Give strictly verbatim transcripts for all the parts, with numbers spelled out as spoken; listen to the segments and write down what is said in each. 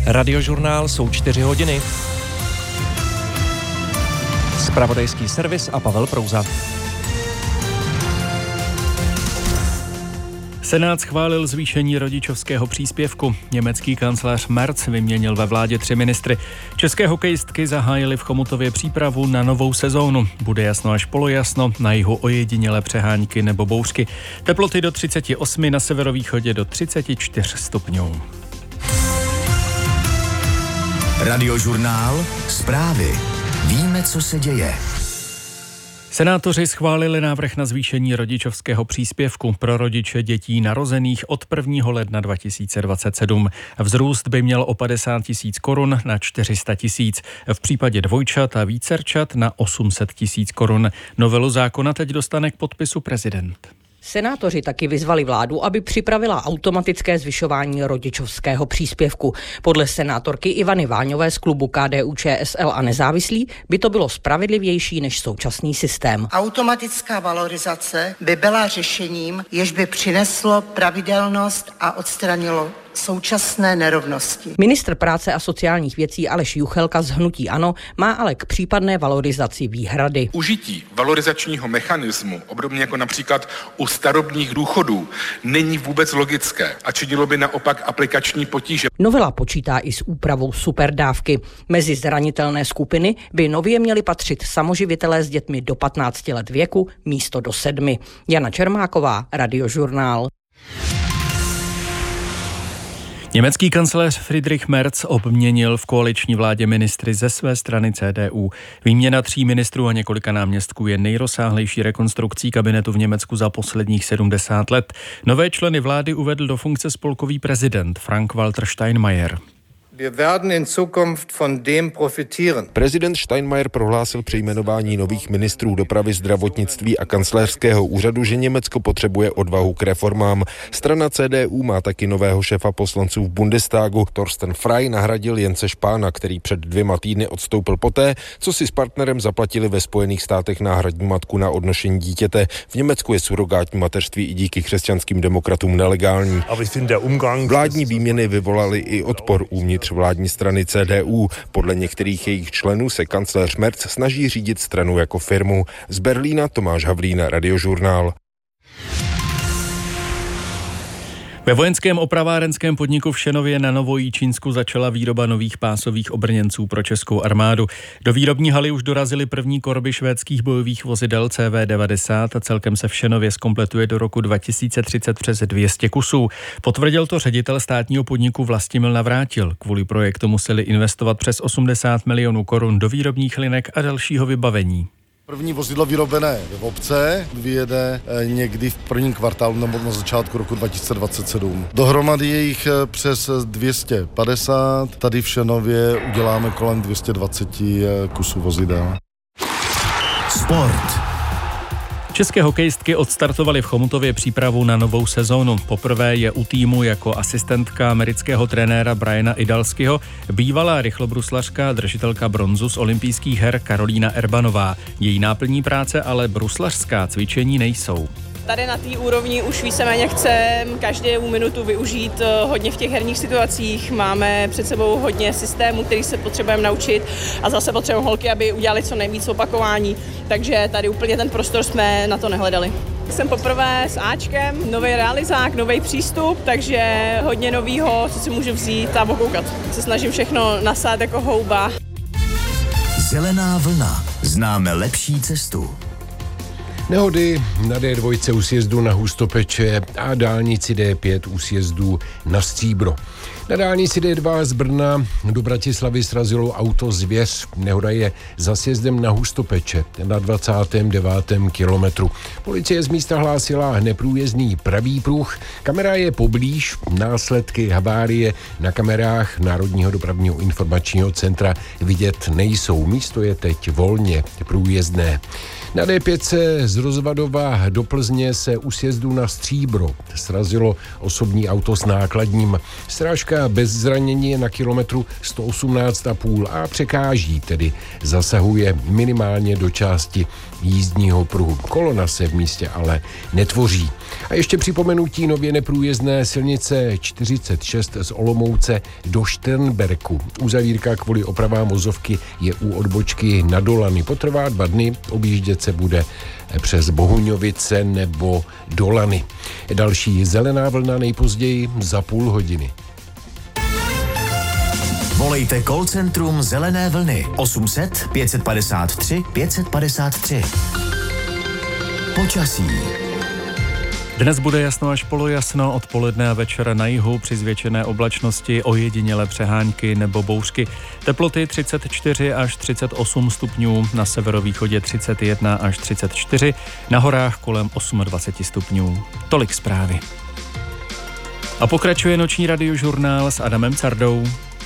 Radiožurnál jsou čtyři hodiny. Zpravodajský servis a Pavel Prouza. Senát schválil zvýšení rodičovského příspěvku. Německý kancléř Merz vyměnil ve vládě tři ministry. České hokejistky zahájily v Chomutově přípravu na novou sezónu. Bude jasno až polojasno, na jihu ojedinělé přehánky nebo bouřky. Teploty do třicet osm, na severovýchodě do třicet čtyři stupňů. Radiožurnál, zprávy. Víme, co se děje. Senátoři schválili návrh na zvýšení rodičovského příspěvku pro rodiče dětí narozených od prvního ledna dva tisíce dvacet sedm. Vzrůst by měl o padesát tisíc korun na čtyři sta tisíc. V případě dvojčat a vícerčat na osm set tisíc korun. Novelu zákona teď dostane k podpisu prezident. Senátoři taky vyzvali vládu, aby připravila automatické zvyšování rodičovského příspěvku. Podle senátorky Ivany Váňové z klubu K D U Č S L a nezávislí by to bylo spravedlivější než současný systém. Automatická valorizace by byla řešením, jež by přineslo pravidelnost a odstranilo současné nerovnosti. Ministr práce a sociálních věcí Aleš Juchelka z hnutí ANO má ale k případné valorizaci výhrady. Užití valorizačního mechanismu, obdobně jako například u starobních důchodů, není vůbec logické a činilo by naopak aplikační potíže. Novela počítá i s úpravou superdávky. Mezi zranitelné skupiny by nově měli patřit samoživitelé s dětmi do patnácti let věku místo do sedmi. Jana Čermáková, Radiožurnál. Německý kancléř Friedrich Merz obměnil v koaliční vládě ministry ze své strany C D U. Výměna tří ministrů a několika náměstků je nejrozsáhlejší rekonstrukcí kabinetu v Německu za posledních sedmdesát let. Nové členy vlády uvedl do funkce spolkový prezident Frank-Walter Steinmeier. Prezident Steinmeier prohlásil při jmenování nových ministrů dopravy, zdravotnictví a kancléřského úřadu, že Německo potřebuje odvahu k reformám. Strana C D U má taky nového šéfa poslanců v Bundestagu. Thorsten Frey nahradil Jence Spahna, který před dvěma týdny odstoupil poté, co si s partnerem zaplatili ve Spojených státech náhradní matku na odnošení dítěte. V Německu je surogátní mateřství i díky křesťanským demokratům nelegální. Vládní výměny vyvolaly i odpor uvnitř vládní strany C D U. Podle některých jejich členů se kancléř Merz snaží řídit stranu jako firmu. Z Berlína Tomáš Havlín, Radiožurnál. Ve vojenském opravárenském podniku v Šenově na Novojičínsku začala výroba nových pásových obrněnců pro českou armádu. Do výrobní haly už dorazily první korby švédských bojových vozidel C V devadesát a celkem se v Šenově zkompletuje do roku dva tisíce třicet přes dvě stě kusů. Potvrdil to ředitel státního podniku Vlastimil Navrátil. Kvůli projektu museli investovat přes osmdesát milionů korun do výrobních linek a dalšího vybavení. První vozidlo vyrobené v obce vyjede někdy v prvním kvartálu nebo na začátku roku dva tisíce dvacet sedm. Dohromady je jich přes dvě stě padesát. Tady v Šenově uděláme kolem dvě stě dvacet kusů vozidel. Sport. České hokejistky odstartovaly v Chomutově přípravu na novou sezónu. Poprvé je u týmu jako asistentka amerického trenéra Briana Idalskyho bývalá rychlobruslařka, držitelka bronzu z olympijských her Karolína Erbanová. Její náplní práce ale bruslařská cvičení nejsou. Tady na té úrovni už víceméně chceme každou minutu využít hodně v těch herních situacích. Máme před sebou hodně systémů, který se potřebujeme naučit a zase potřebujeme holky, aby udělali co nejvíc opakování. Takže tady úplně ten prostor jsme na to nehledali. Jsem poprvé s Ačkem, nový realizák, nový přístup, takže hodně novýho, co si můžu vzít a okoukat. Se snažím všechno nasát jako houba. Zelená vlna. Známe lepší cestu. Nehody na D dva u sjezdu na Hustopeče a dálnici D pět u sjezdu na Stříbro. Na dálnici D dva z Brna do Bratislavy srazilo auto Zvěř. Nehoda je za sjezdem na Hustopeče na dvacátém devátém kilometru. Policie z místa hlásila neprůjezdný pravý pruh. Kamera je poblíž. Následky havárie na kamerách Národního dopravního informačního centra vidět nejsou. Místo je teď volně průjezdné. Na D pět z Rozvadova do Plzně se u sjezdu na Stříbro srazilo osobní auto s nákladním. Strážka bez zranění je na kilometru sto osmnáct celá pět a překáží, tedy zasahuje minimálně do části jízdního pruhu. Kolona se v místě ale netvoří. A ještě připomenutí nově neprůjezdné silnice čtyřicet šest z Olomouce do Šternberku. Uzavírka kvůli opravám vozovky je u odbočky na Dolany. Potrvá dva dny, objíždět se bude přes Bohuňovice nebo Dolany. Další zelená vlna nejpozději za půl hodiny. Volejte call centrum Zelené vlny osm set pět padesát tři pět padesát tři. Počasí. Dnes bude jasno až polojasno, odpoledne a večera na jihu při zvětšené oblačnosti, ojedinělé přehánky nebo bouřky. Teploty třicet čtyři až třicet osm stupňů, na severovýchodě třicet jedna až třicet čtyři, na horách kolem dvacet osm stupňů. Tolik zprávy. A pokračuje noční radiožurnál s Adamem Cardou.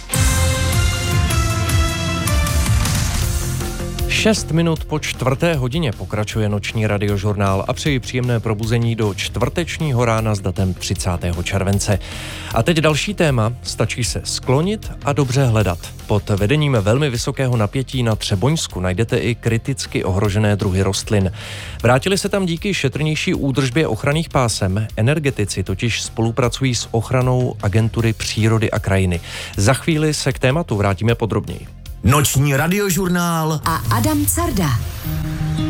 Šest minut po čtvrté hodině pokračuje noční radiožurnál a přeji příjemné probuzení do čtvrtečního rána s datem třicátého července. A teď další téma, stačí se sklonit a dobře hledat. Pod vedením velmi vysokého napětí na Třeboňsku najdete i kriticky ohrožené druhy rostlin. Vrátili se tam díky šetrnější údržbě ochranných pásem, energetici totiž spolupracují s ochranou agentury přírody a krajiny. Za chvíli se k tématu vrátíme podrobněji. Noční radiožurnál a Adam Carda.